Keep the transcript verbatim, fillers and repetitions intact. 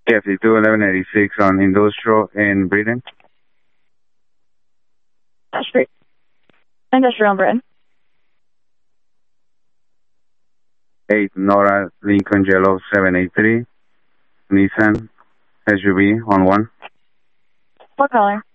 Yeah, fifty-two eleven eighty-six on Industrial in Britain. That's great. Industrial in Britain. eight Nora Lincoln Yellow seven eight three. Nissan S U V on one. What color?